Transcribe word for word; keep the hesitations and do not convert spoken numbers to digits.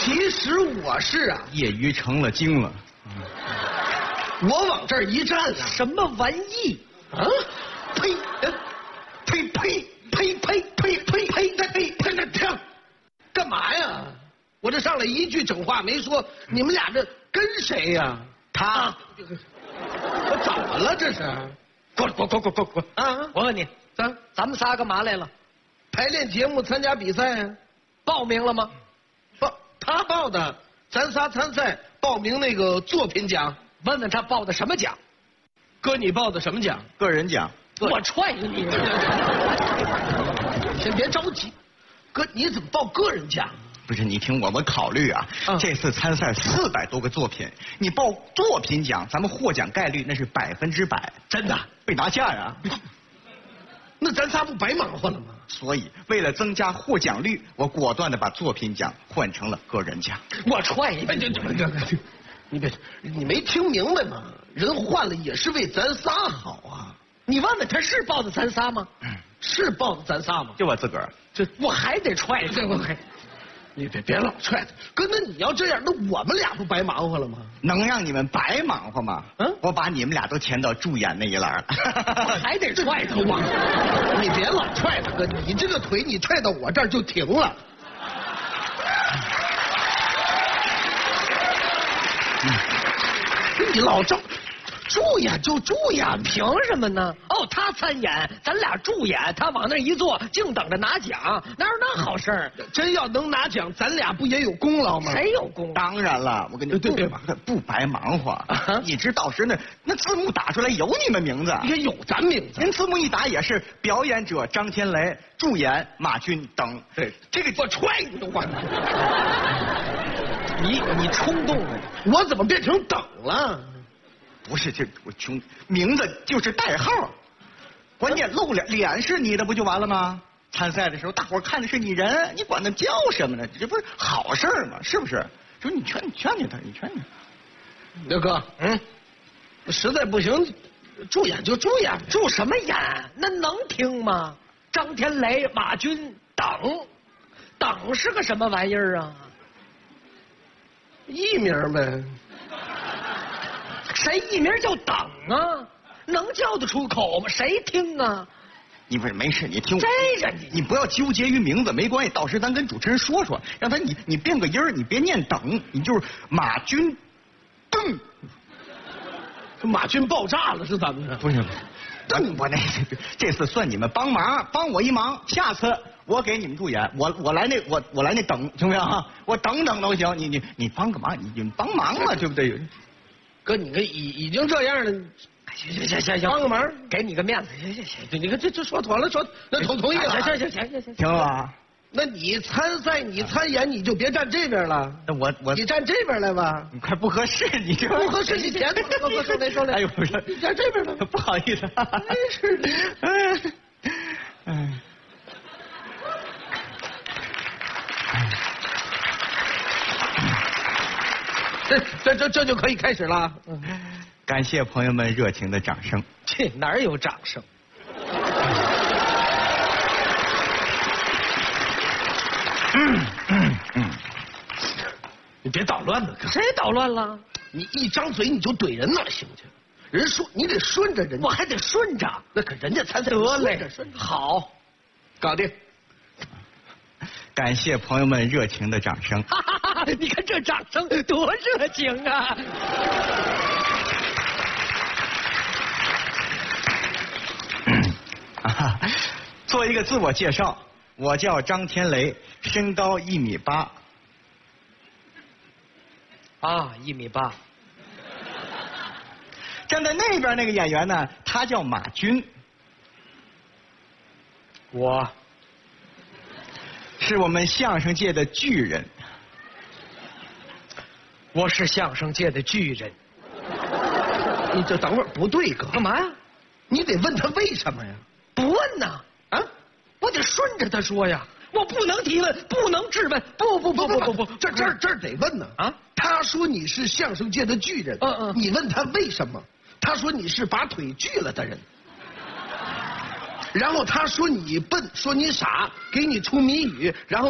其实我是啊， 业余成了精了。 我往这儿一站啊， 什么玩意啊？呸！呸呸呸呸呸呸呸呸呸呸！停！干嘛呀？我这上来一句整话没说，你们俩这跟谁呀？ 他， 我怎么了？这是？ 滚滚滚滚滚滚！ 啊！ 我问你， 咱咱们仨干嘛来了？ 排练节目，参加比赛啊？ 报名了吗？ 报他报的，咱仨参赛，报名那个作品奖。 问问他报的什么奖？ 哥，你报的什么奖？ 个人奖。 我踹你！ 先别着急，哥，你怎么报个人奖？ 不是，你听我们考虑啊， 嗯、 这次参赛四百多个作品，你报作品奖，咱们获奖概率那是百分之百， 真的被拿下呀。 那咱仨不白忙活了吗？ 所以为了增加获奖率，我果断的把作品奖换成了个人奖。 我踹你！ 哎，这这这这，你别，你没听明白吗？人换了也是为咱仨好啊。 你问问他是报的咱仨吗？ 嗯， 是报的咱仨吗？ 就我自个儿。 这我还得踹这我还。 你别别老踹他，哥，那你要这样，那我们俩不白忙活了吗？ 能让你们白忙活吗？ 嗯， 我把你们俩都填到助演那一栏了。 我还得踹他我，你别老踹他，哥，你这个腿你踹到我这儿就停了。嗯、你老照助演就助演， 凭什么呢？哦，他参演，咱俩助演，他往那一坐，净等着拿奖，哪有那好事儿？ 真要能拿奖，咱俩不也有功劳吗？ 谁有功？ 当然了，我跟你对对不不白忙活， 啊、 一直到时那那字幕打出来有你们名字， 也有咱名字。 您字幕一打也是表演者张天雷，助演马军等。对，这个我踹你都完。 你你冲动了， 我怎么变成等了？ 不是，这我穷，名字就是代号，关键露脸脸是你的不就完了吗？参赛的时候，大伙看的是你人，你管他叫什么呢？这不是好事吗？是不是？说你劝你劝劝他，你劝劝。 刘哥，嗯，实在不行，助演就助演， 助什么演？那能听吗？张天雷、马军等，等是个什么玩意儿啊？ 艺名呗。 谁艺名叫等啊？能叫得出口吗？谁听啊？ 你不是没事，你听我。 这个你你不要纠结于名字，没关系，到时咱跟主持人说说，让他你你变个音儿，你别念等，你就是马军，噔。 这马军爆炸了是怎么着？ 不是，噔我那这次算你们帮忙，帮我一忙，下次我给你们助演，我我来那我我来那等，行不行？我等等都行，你你你帮个忙，你你帮忙嘛，对不对？ 哥，你看已已经这样了， 行行行行行， 帮个忙， 给你个面子，行行行， 你看这这说妥了，说那同同意了， 行行行行行行， 行了吧？ 那你参赛，你参演，你就别站这边了， 那我我你站这边来吧， 你快不合适，你这不合适，你前头说说说来说来， 哎呦，不是， 你站这边来， 不好意思， 没事的， 嗯嗯。 这这这这就可以开始了。 嗯，感谢朋友们热情的掌声。 这哪有掌声？ 嗯嗯嗯， 你别捣乱了，哥。 谁捣乱了？ 你一张嘴你就怼人哪行去？人说你得顺着人家， 我还得顺着。 那可人家参赛得嘞， 顺着好， 搞定。 感谢朋友们热情的掌声。 哈哈哈！你看这掌声多热情啊！ 啊，做一个自我介绍，我叫张天雷，身高一米八。 啊，一米八。 站在那边那个演员呢，他叫马军。 我。 是我们相声界的巨人。 我是相声界的巨人。 你这等会儿不对，哥， 干嘛呀？ 你得问他为什么呀？ 不问呐，啊，我得顺着他说呀，我不能提问，不能质问，不不不不不不， 这这这得问呢啊！他说你是相声界的巨人， 嗯嗯， 你问他为什么？他说你是把腿锯了的人。然后他说你笨，说你傻，给你出谜语，然后。